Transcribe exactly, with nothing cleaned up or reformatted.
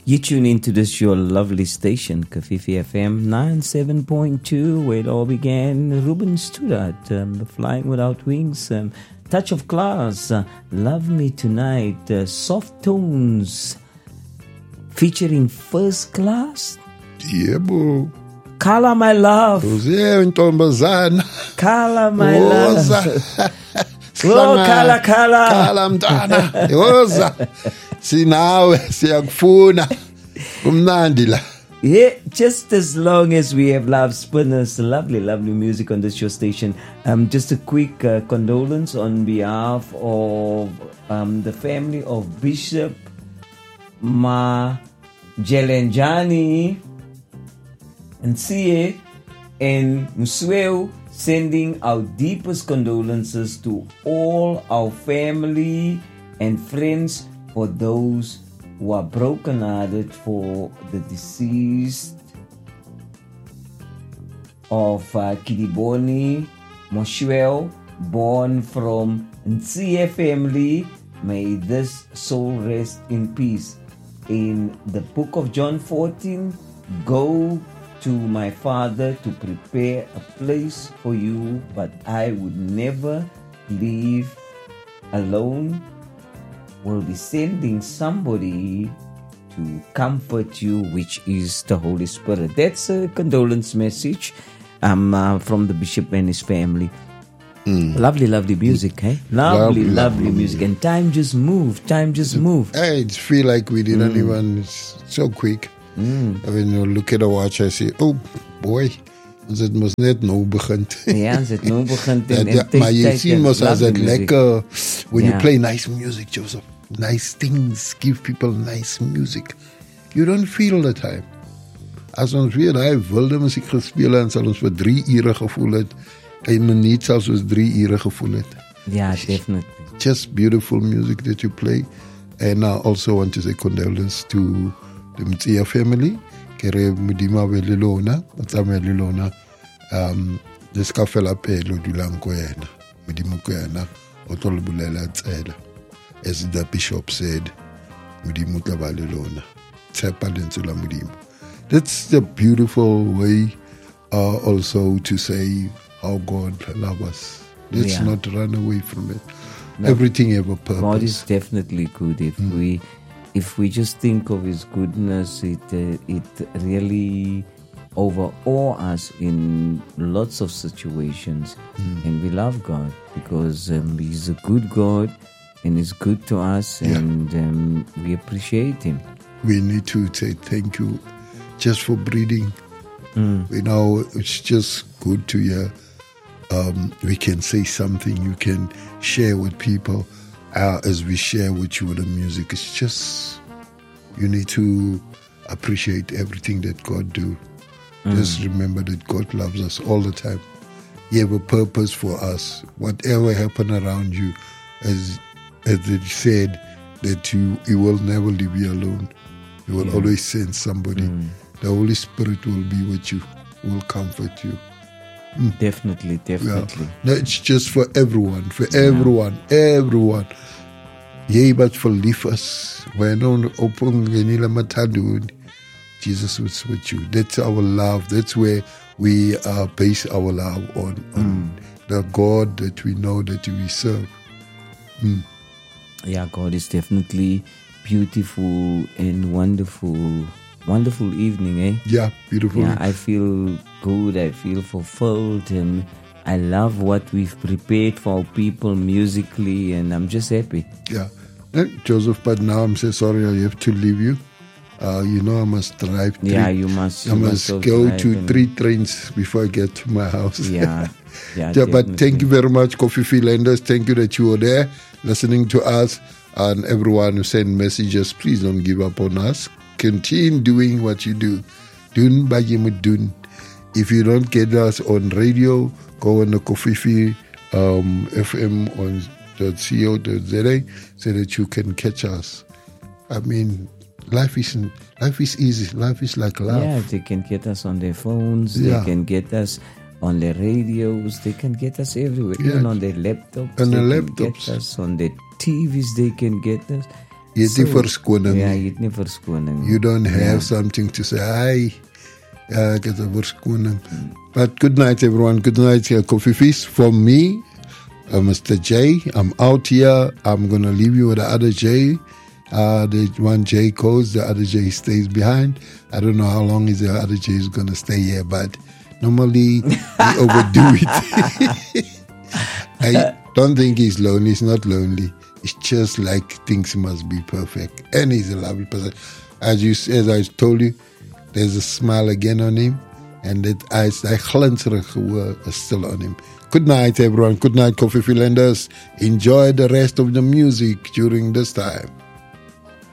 You tune into this your lovely station, Kafifi F M ninety-seven point two, where it all began. Ruben Studdard, um, Flying Without Wings, um, Touch of Class, uh, Love Me Tonight, uh, Soft Tones, featuring First Class. Yebo. Kala My Love. Uze intombazana. Kala My Woza. Love. Oh, Kala Kala. Kala mntana. Woza. Sinawe siyakufuna. Kumnandi la. Yeah, just as long as we have love spinners, lovely, lovely music on this show station. Um, just a quick uh, condolence on behalf of um, the family of Bishop Ma Jelenjani and Siye and Musweu, sending our deepest condolences to all our family and friends for those who are brokenhearted for the deceased of uh, Kidiboni Moshwell, born from Ntsiye family. May this soul rest in peace. In the book of John fourteen, go to my Father to prepare a place for you, but I would never leave alone. Will be sending somebody to comfort you, which is the Holy Spirit. That's a condolence message um, uh, from the bishop and his family. Mm. Lovely, lovely music, eh? Lovely, lovely, lovely music. And time just moved. Time just moved. I feel like we didn't mm. even, it's so quick. Mm. When you look at the watch, I say, oh boy, het mos net nou begint. Ja, het nou begint. En, ja, maar je ziet mos als het lekker, when yeah. you play nice music, Joseph, nice things, give people nice music. You don't feel the time. As ons weer die wilde muziek gespeel en sal ons vir drie ure gevoel het, en minuut selfs ons drie ure gevoel het. Yeah, definitely. Just beautiful music that you play. And I also want to say condolence to the Mtsiya family. Kere mudima welilona, matsama welilona. Um, deska fela pelo dulang ko yena. Mudimo ko yena, otolo bulela tsela. As the bishop said, mudimo tla balilona. Tsepa lentsula mudimo. That's the beautiful way uh, also to say how God loves us. Let's yeah. not run away from it. No. Everything have a purpose. God is definitely good. If mm. we if we just think of His goodness, it uh, it really overawe us in lots of situations. Mm. And we love God because um, He's a good God and He's good to us, yeah. and um, we appreciate Him. We need to say thank you just for breathing. Mm. You know, it's just good to hear. Um, we can say something you can share with people uh, as we share with you the music. It's just, you need to appreciate everything that God do. Mm. Just remember that God loves us all the time. He have a purpose for us. Whatever happen around you, as as it said, that you He will never leave you alone. He will yeah. always send somebody. Mm. The Holy Spirit will be with you, will comfort you. Mm. Definitely, definitely. Yeah. No, it's just for everyone, for yeah. everyone, everyone. Jy wat verlief is, wanneer open genile matadun, Jesus was with you. That's our love. That's where we uh, base our love on, on mm. the God that we know that we serve. Mm. Yeah, God is definitely beautiful and wonderful. Wonderful evening, eh? Yeah, beautiful. Yeah, I feel good. I feel fulfilled, and I love what we've prepared for our people musically, and I'm just happy. Yeah, Joseph. But now I'm so sorry. I have to leave you. Uh, you know, I must drive. Three, yeah, you must. You I must, must go to three trains before I get to my house. Yeah, yeah. yeah but thank you very much, Coffee Finlanders. Thank you that you were there listening to us, and everyone who sent messages. Please don't give up on us. Continue doing what you do. Doen by je moet doen. If you don't get us on radio, go on the Kofifi um, F M on .co dot z a so that you can catch us. I mean, life isn't life is easy. Life is like love. Yeah, they can get us on their phones. Yeah. They can get us on their radios. They can get us everywhere. Yeah. Even on their laptops. On they the can laptops. Get us on their T Vs. They can get us. Jy het nie verskoning Ja, nie. jy het nie verskoning. You don't have Ja. something to say, hi, ja, ek het 'n verskoning. But good night, everyone. Good night, uh, Coffee Feast. From me, uh, Mister J, I'm out here. I'm going to leave you with the other J. Uh, the one J goes, the other J stays behind. I don't know how long is the other J is going to stay here, but normally we overdo it. I don't think he's lonely. He's not lonely. It's just like things must be perfect. And he's a lovely person. As you, as I told you, there's a smile again on him. And that eyes, that glinsterige oë is still on him. Good night, everyone. Good night, Coffee Finlanders. Enjoy the rest of the music during this time.